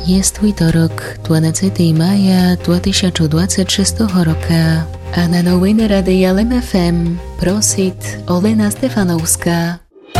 Jest wtorok, 12 maja 2026 roku, a na nowiny Radia LEM FM prosit Olena Stefanowska.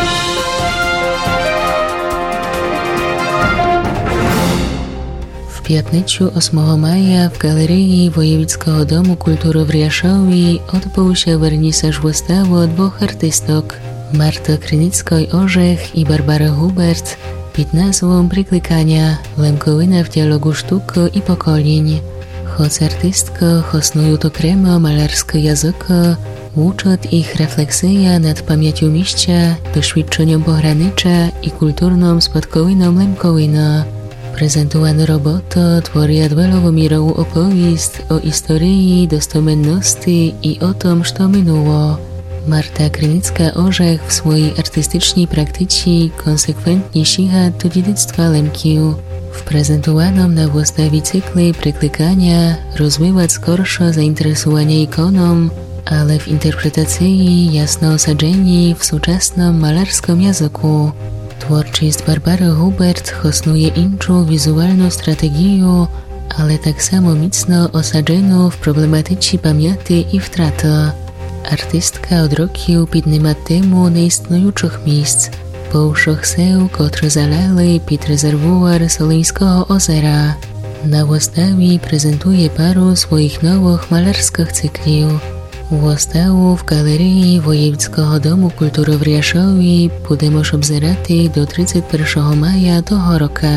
W piatniczu 8 maja w Galerii Wojewódzkiego Domu Kultury w Riaszowi odbył się wernisaż wystawy dwóch artystok, Marty Krynickiej-Orzech i Barbary Hubert, pod nazwą Priklikania Lemkowina w dialogu sztuki i pokoleń. Choć artystka hosnują to kremo malarskie języka, uczot ich refleksja nad pamięcią mieścia, doświadczeniem pogranicza i kulturną spadkowiną Lemkowina. Prezentowana robota tworzy dwuwymiarową opowieść o historii, dostomenności i o tym, co minęło. Marta Krynicka-Orzech w swojej artystycznej praktyce konsekwentnie sięga do dziedzictwa Lemkiów. W prezentowanym na wystawie cyklu Priklikania rozwijać skorsze zainteresowanie ikoną, ale w interpretacji jasno osadzeni w współczesnym malarskim języku. Twórczość Barbary Hubert hosnuje inczą wizualną strategię, ale tak samo mocno osadzoną w problematyce pamięci i wtraty. Artystka od roku podnieca temu nieistniejących miejsc, połszych seł, które zalały pod rezerwuar Soleńskiego ozera. Na wystawie prezentuje paru swoich nowych malarskich cykli. Wystawę w Galerii Wojewódzkiego Domu Kultury w Riaszowi będziemy obserwować do 31 maja tego roku.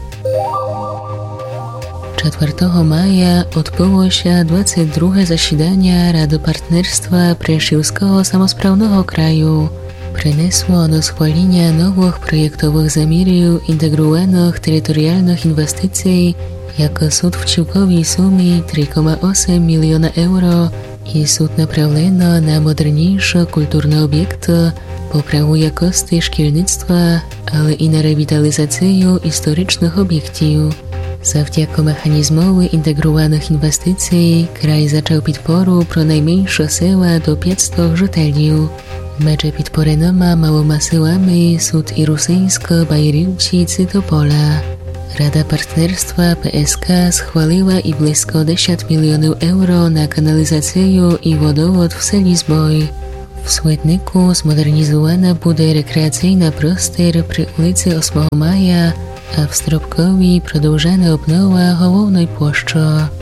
4 maja odbyło się 22. zasiedanie Rady Partnerstwa Prešovského samosprawnego kraju. Przyniosło ono schwalenie nowych projektowych zamiarów integrowanych terytorialnych inwestycji, jako sud w ciłkowej sumie 3,8 miliona euro i sud naprawiono na moderniejsze kulturne obiekty, poprawę jakości szkolnictwa, ale i na rewitalizację historycznych obiektów. Zawdzięki mechanizmowi integrowanych inwestycji kraj zaczął podporu pro najmniejsze sela do 500 żyteliów. Między podporonymi małymi selami sud i Rusyńsko-Bajeriwci Cytopola. Rada Partnerstwa PSK schwaliła i blisko 10 milionów euro na kanalizację i wodowód w Selizboj. W Słedniku zmodernizowana będzie rekreacyjna prostor przy ulicy 8 Maja, a w Stropkowi przedłużana obnowa Hołownej Płoszczy.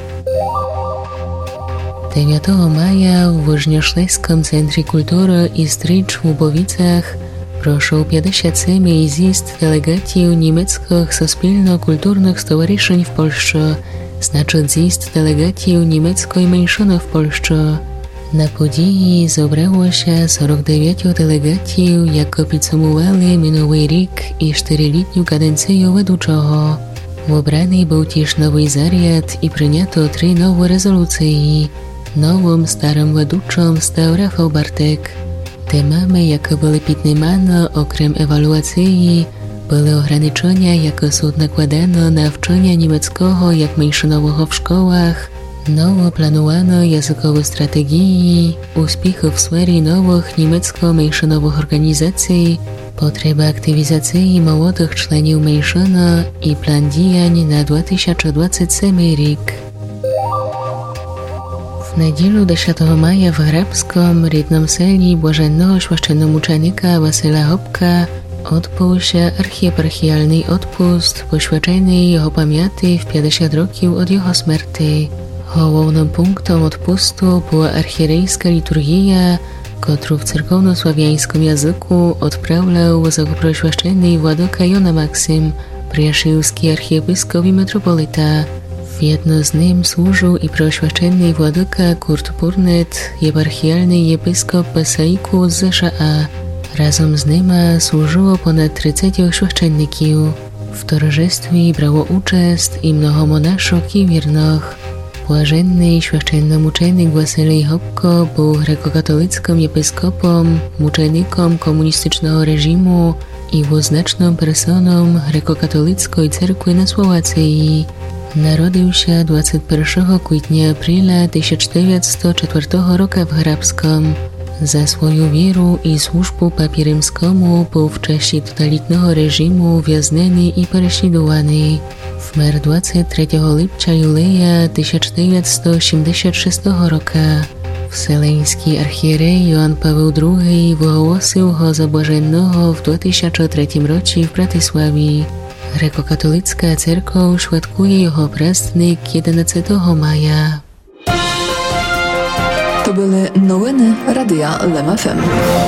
9 maja w Woźnioszleskim Centrum Kultury i Strycz w Łubowicach proszą 57 zjazd delegacji niemieckich sospólno-kulturnych stowarzyszeń w Polsce, znaczy zjazd delegacji niemieckiej mniejszości w Polsce. Na podії zebrało się 49 delegacji, jako podsumowali minuły rok i 4-letnią kadencję wedłuczego. Wybrany był też nowy zariad i przyjęto 3 nowe rezolucje. Nowym starym wedłuczym stał Rafał Bartek. Temami, jakie były podniesione okrem ewaluacji, były ograniczenia, jakie sąd nakładano na wczenie niemieckiego jak mniejszynowego w szkołach, nowo planowano językowe strategii, uspechy w sferze nowych niemiecko-mniejszynowych organizacji, potrzeba aktywizacji młodych członków mniejszyny i plan działań na 2027 rok. W niedzielę 10 maja w Hrabskim rodnym seli błażennego święcenomuczenika Wasyla Hopka odbył się archieparchialny odpust poświęcony jego pamięci w 50 roków od jego śmierci. Głównym punktem odpustu była archierejska liturgia, którą w cerkowno-sławiańskim języku odprawiał zagoproświadczony władyka Jona Maksym, preszywski archiepiskop i metropolita. W jedno z nim służył i proświadczony władyka Kurt Burnett, eparchialny episkop Pesaiku z ZSA. Razem z nim służyło ponad 30 święcenników. W towarzystwie brało uczest i mnoho monaszek i wiernych. Błażenny święcennomuczenik Wasylej Hopko był grekokatolickim episkopom, muczenikiem komunistycznego reżimu i wyznaczną personą grekokatolickiej cerkwi na Słowacji. Narodził się 21 kwietnia-aprila 1904 roku w Hrabskim. За свою віру і службу папі римському був в часі тоталітного режиму ув'язнений і переслідуваний. Вмер 23 липня юлея 1976 року. Вселенський архієрей Йоанн Павел II виголосив його за блаженного в 2003 році в Братиславі. Греко-католицька церква святкує його праздник 11 мая. To były новини Радіо Лем ФМ.